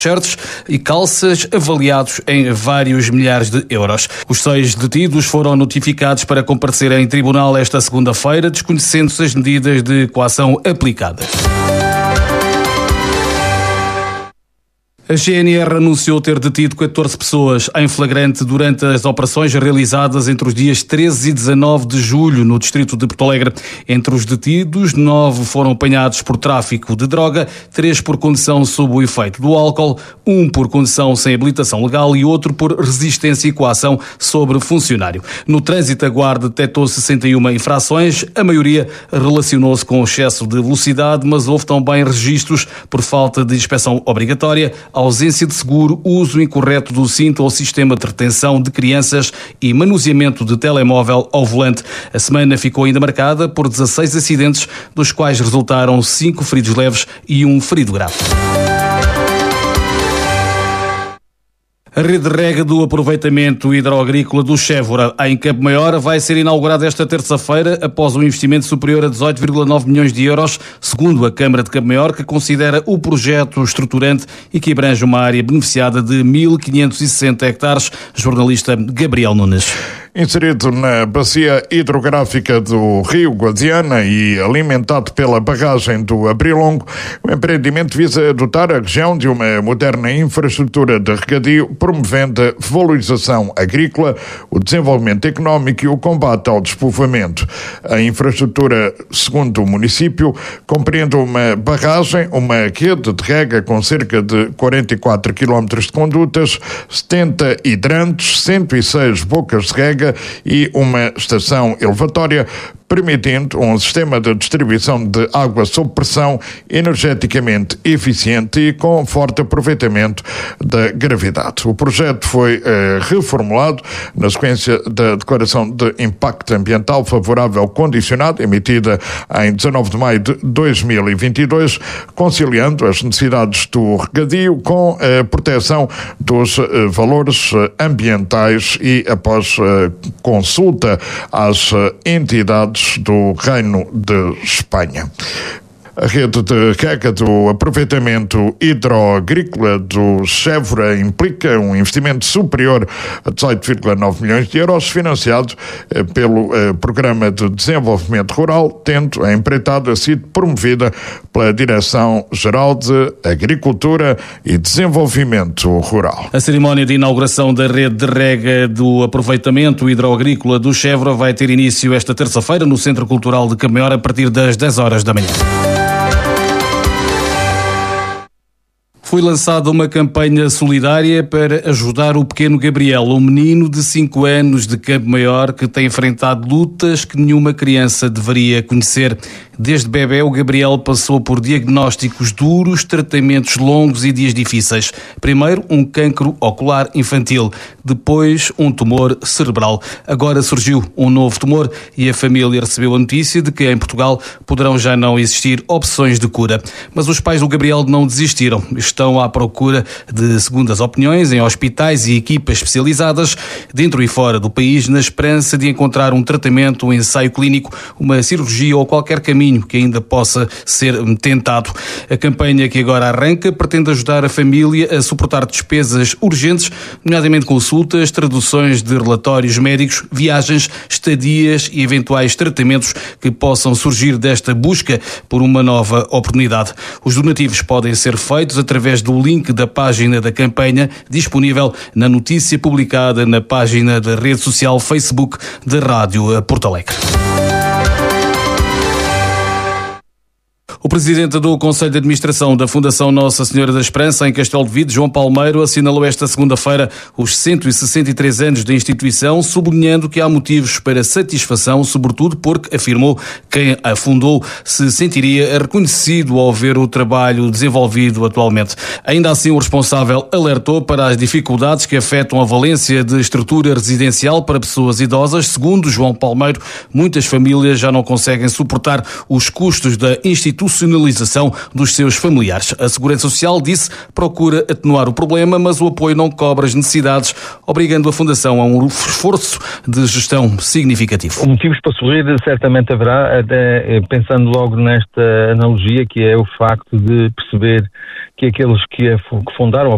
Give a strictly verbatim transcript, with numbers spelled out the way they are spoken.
t-shirts e calças avaliados em vários milhares de euros. Os seis detidos foram notificados para comparecer em tribunal esta segunda-feira, desconhecendo-se as medidas de coação aplicadas. A G N R anunciou ter detido catorze pessoas em flagrante durante as operações realizadas entre os dias treze e dezanove de julho no distrito de Porto Alegre. Entre os detidos, nove foram apanhados por tráfico de droga, três por condução sob o efeito do álcool, um por condução sem habilitação legal e outro por resistência e coação sobre funcionário. No trânsito, a Guarda detectou sessenta e uma infrações, a maioria relacionou-se com excesso de velocidade, mas houve também registros por falta de inspeção obrigatória, ausência de seguro, uso incorreto do cinto ou sistema de retenção de crianças e manuseamento de telemóvel ao volante. A semana ficou ainda marcada por dezasseis acidentes, dos quais resultaram cinco feridos leves e um ferido grave. A rede de rega do aproveitamento hidroagrícola do Chévora, em Campo Maior, vai ser inaugurada esta terça-feira após um investimento superior a dezoito vírgula nove milhões de euros, segundo a Câmara de Campo Maior, que considera o projeto estruturante e que abrange uma área beneficiada de mil quinhentos e sessenta hectares. Jornalista Gabriel Nunes. Inserido na bacia hidrográfica do Rio Guadiana e alimentado pela barragem do Abrilongo, o empreendimento visa dotar a região de uma moderna infraestrutura de regadio, promovendo a valorização agrícola, o desenvolvimento económico e o combate ao despovoamento. A infraestrutura, segundo o município, compreende uma barragem, uma rede de rega com cerca de quarenta e quatro quilómetros de condutas, setenta hidrantes, cento e seis bocas de rega e uma estação elevatória, permitindo um sistema de distribuição de água sob pressão energeticamente eficiente e com forte aproveitamento da gravidade. O projeto foi eh, reformulado na sequência da Declaração de Impacto Ambiental Favorável Condicionado, emitida em dezanove de maio de dois mil e vinte e dois, conciliando as necessidades do regadio com a proteção dos eh, valores ambientais e após eh, consulta às eh, entidades do Reino de Espanha. A rede de rega do aproveitamento hidroagrícola do Chévora implica um investimento superior a dezoito vírgula nove milhões de euros, financiado eh, pelo eh, Programa de Desenvolvimento Rural, tendo a empreitada sido promovida pela Direção-Geral de Agricultura e Desenvolvimento Rural. A cerimónia de inauguração da rede de rega do aproveitamento hidroagrícola do Chévora vai ter início esta terça-feira no Centro Cultural de Campo Maior a partir das dez horas da manhã. Foi lançada uma campanha solidária para ajudar o pequeno Gabriel, um menino de cinco anos de Campo Maior que tem enfrentado lutas que nenhuma criança deveria conhecer. Desde bebê, o Gabriel passou por diagnósticos duros, tratamentos longos e dias difíceis. Primeiro, um cancro ocular infantil, depois um tumor cerebral. Agora surgiu um novo tumor e a família recebeu a notícia de que em Portugal poderão já não existir opções de cura. Mas os pais do Gabriel não desistiram. Estão à procura de segundas opiniões em hospitais e equipas especializadas dentro e fora do país, na esperança de encontrar um tratamento, um ensaio clínico, uma cirurgia ou qualquer caminho que ainda possa ser tentado. A campanha que agora arranca pretende ajudar a família a suportar despesas urgentes, nomeadamente consultas, traduções de relatórios médicos, viagens, estadias e eventuais tratamentos que possam surgir desta busca por uma nova oportunidade. Os donativos podem ser feitos através do link da página da campanha, disponível na notícia publicada na página da rede social Facebook da Rádio Porto Alegre. O presidente do Conselho de Administração da Fundação Nossa Senhora da Esperança, em Castelo de Vide, João Palmeiro, assinalou esta segunda-feira os cento e sessenta e três anos da instituição, sublinhando que há motivos para satisfação, sobretudo porque, afirmou, quem a fundou se sentiria reconhecido ao ver o trabalho desenvolvido atualmente. Ainda assim, o responsável alertou para as dificuldades que afetam a valência de estrutura residencial para pessoas idosas. Segundo João Palmeiro, muitas famílias já não conseguem suportar os custos da instituição dos seus familiares. A Segurança Social, disse, procura atenuar o problema, mas o apoio não cobre as necessidades, obrigando a Fundação a um esforço de gestão significativo. Motivos para sorrir certamente haverá, até pensando logo nesta analogia, que é o facto de perceber que aqueles que fundaram